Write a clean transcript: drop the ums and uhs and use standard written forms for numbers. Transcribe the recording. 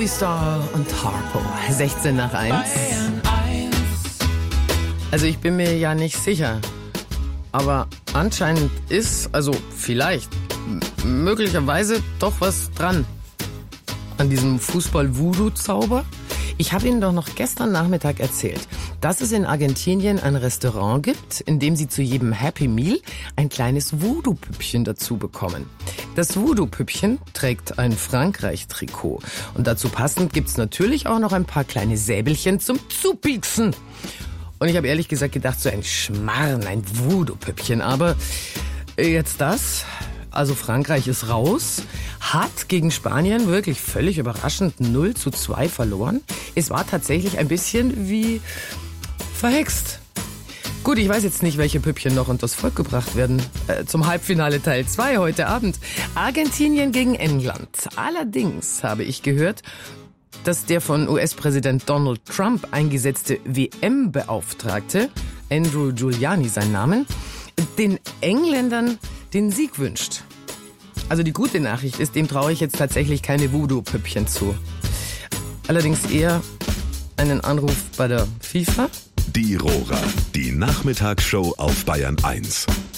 Movistar und Harpo, 16 nach 1. Also ich bin mir ja nicht sicher, aber anscheinend ist, also vielleicht, möglicherweise doch was dran an diesem Fußball-Voodoo-Zauber. Ich habe Ihnen doch noch gestern Nachmittag erzählt, dass es in Argentinien ein Restaurant gibt, in dem Sie zu jedem Happy Meal ein kleines Voodoo-Püppchen dazu bekommen. Das Voodoo-Püppchen trägt ein Frankreich-Trikot. Und dazu passend gibt's natürlich auch noch ein paar kleine Säbelchen zum Zupieksen. Und ich habe ehrlich gesagt gedacht, so ein Schmarrn, ein Voodoo-Püppchen. Aber jetzt das... Also Frankreich ist raus, hat gegen Spanien wirklich völlig überraschend 0:2 verloren. Es war tatsächlich ein bisschen wie verhext. Gut, ich weiß jetzt nicht, welche Püppchen noch unters Volk gebracht werden. Zum Halbfinale Teil 2 heute Abend. Argentinien gegen England. Allerdings habe ich gehört, dass der von US-Präsident Donald Trump eingesetzte WM-Beauftragte, Andrew Giuliani sein Name, den Engländern den Sieg wünscht. Also die gute Nachricht ist, dem traue ich jetzt tatsächlich keine Voodoo-Püppchen zu. Allerdings eher einen Anruf bei der FIFA. Die Rohrer, die Nachmittagsshow auf Bayern 1.